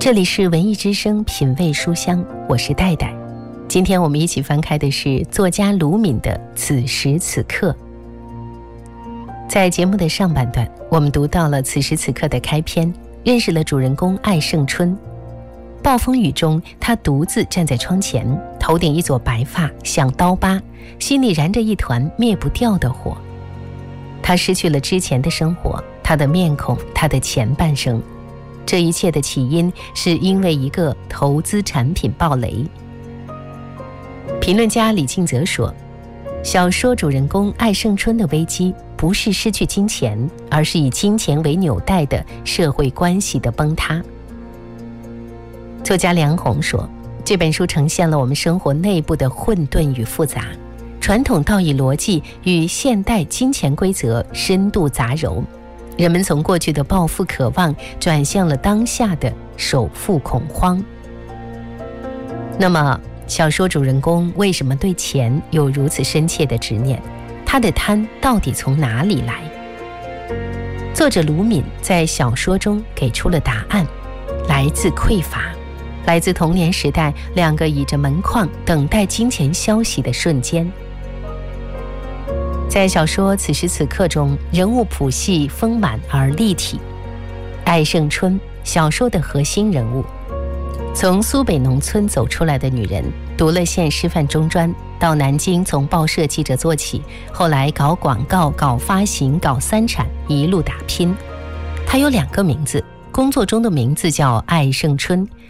这里是文艺之声品味书香，我是戴戴。今天我们一起翻开的是作家卢敏的《此时此刻》。在节目的上半段，我们读到了此时此刻的开篇，认识了主人公艾胜春。暴风雨中，他独自站在窗前，头顶一撮白发像刀疤，心里燃着一团灭不掉的火。他失去了之前的生活，他的面孔，他的前半生。这一切的起因是因为一个投资产品暴雷。评论家李敬泽说，小说主人公艾胜春的危机不是失去金钱，而是以金钱为纽带的社会关系的崩塌。作家梁鸿说，这本书呈现了我们生活内部的混沌与复杂，传统道义逻辑与现代金钱规则深度杂糅，人们从过去的暴富渴望转向了当下的首富恐慌。那么小说主人公为什么对钱有如此深切的执念？他的贪到底从哪里来？作者卢敏在小说中给出了答案，来自匮乏，来自童年时代两个倚着门框等待金钱消息的瞬间。在小说《此时此刻》中，人物谱系丰满而立体。艾胜春，小说的核心人物，从苏北农村走出来的女人，读了县师范中专，到南京从报社记者做起，后来搞广告、搞发行、搞三产，一路打拼。她有2个名字，工作中的名字叫艾胜春，